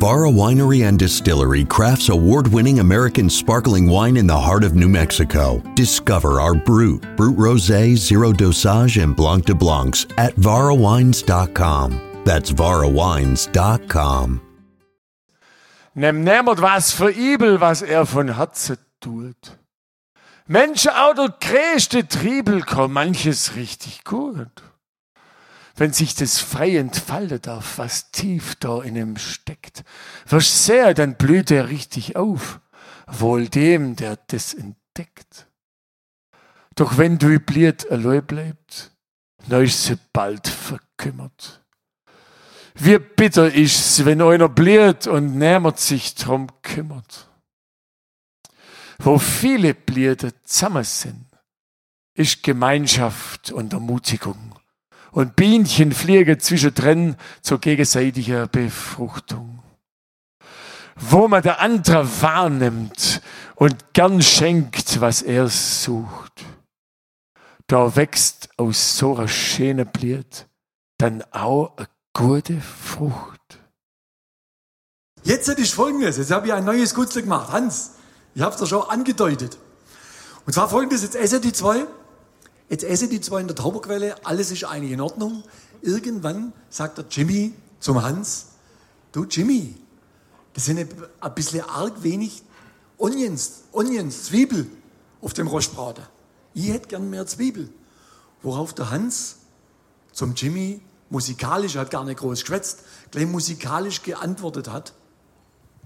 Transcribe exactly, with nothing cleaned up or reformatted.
Barra Winery and Distillery crafts award-winning American sparkling wine in the heart of New Mexico. Discover our Brut, Brut Rosé, Zero Dosage, and Blanc de Blancs at vara wines dot com. That's vara wines dot com. Nimm niemand was für übel, was er von Herzen tut. Menschen auch der größte Triebel kann manches richtig gut. Wenn sich das frei entfalten darf, was tief da in ihm steckt, wirst sehr, dann blüht er richtig auf, wohl dem, der das entdeckt. Doch wenn du bliert allein bleibt, dann ist sie bald verkümmert. Wie bitter ist's, wenn einer bliert und niemand sich drum kümmert. Wo viele Blierde zusammen sind, ist Gemeinschaft und Ermutigung. Und Bienchen fliegen zwischendrin zur gegenseitigen Befruchtung. Wo man der andere wahrnimmt und gern schenkt, was er sucht. Da wächst aus so einer schönen Blied dann auch eine gute Frucht. Jetzt ist Folgendes, jetzt habe ich ein neues Gutzle gemacht. Hans, ich habe es dir schon angedeutet. Und zwar Folgendes, jetzt essen die zwei. Jetzt essen die zwei in der Tauberquelle, alles ist eigentlich in Ordnung. Irgendwann sagt der Jimmy zum Hans, du Jimmy, das sind ein bisschen arg wenig Onions, Onions, Zwiebel auf dem Rostbraten. Ich hätte gern mehr Zwiebel. Worauf der Hans zum Jimmy musikalisch, hat gar nicht groß geschwätzt, gleich musikalisch geantwortet hat,